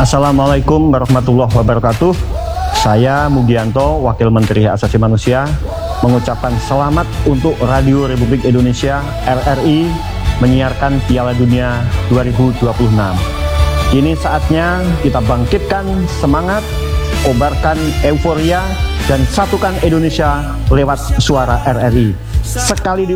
Assalamualaikum warahmatullahi wabarakatuh. Saya Mugianto, Wakil Menteri Hak Asasi Manusia, mengucapkan selamat untuk Radio Republik Indonesia RRI menyiarkan Piala Dunia 2026. Kini saatnya kita bangkitkan semangat, kobarkan euforia, dan satukan Indonesia lewat suara RRI. Sekali